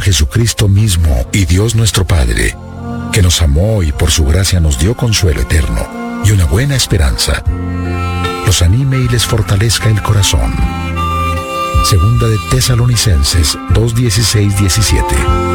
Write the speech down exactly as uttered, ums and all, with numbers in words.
Jesucristo mismo y Dios nuestro Padre, que nos amó y por su gracia nos dio consuelo eterno y una buena esperanza, los anime y les fortalezca el corazón. Segunda de Tesalonicenses dos, dieciséis, diecisiete.